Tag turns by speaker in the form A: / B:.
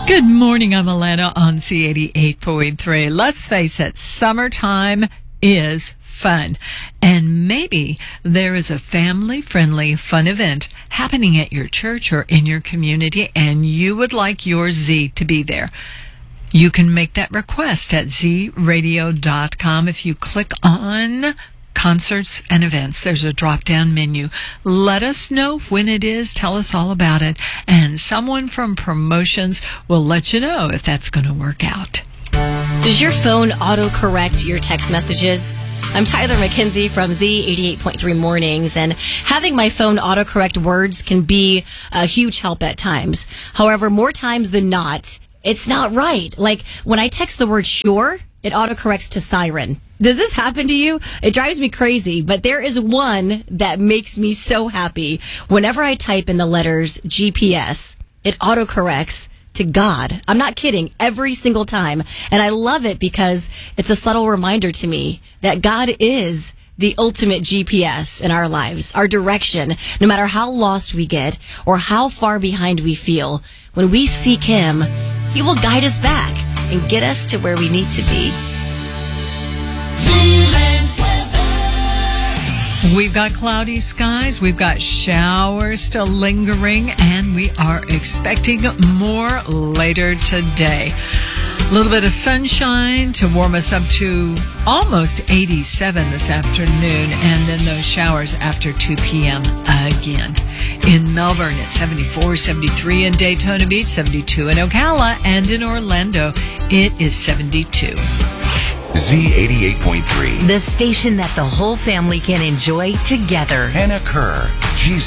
A: Good morning, I'm Alana on C88.3. Let's face it, summertime is fun. And maybe there is a family-friendly fun event happening at your church or in your community, and you would like your Z to be there. You can make that request at zradio.com. If you click on Concerts and Events, there's a drop-down menu. Let us know when it is. Tell us all about it. And someone from promotions will let you know if that's going to work out.
B: Does your phone autocorrect your text messages? I'm Tyler McKenzie from Z88.3 Mornings, and having my phone autocorrect words can be a huge help at times. However, more times than not, it's not right. Like when I text the word sure, it autocorrects to siren. Does this happen to you? It drives me crazy, but there is one that makes me so happy. Whenever I type in the letters GPS, it autocorrects to God. I'm not kidding, every single time. And I love it because it's a subtle reminder to me that God is the ultimate GPS in our lives, our direction. No matter how lost we get or how far behind we feel, when we seek Him, He will guide us back and get us to where we need to be.
A: We've got cloudy skies, we've got showers still lingering, and we are expecting more later today. A little bit of sunshine to warm us up to almost 87 this afternoon, and then those showers after 2 p.m. again. In Melbourne, it's 74, 73 in Daytona Beach, 72 in Ocala, and in Orlando, it is 72.
C: Z88.3.
D: The station that the whole family can enjoy together.
C: Hannah Kerr,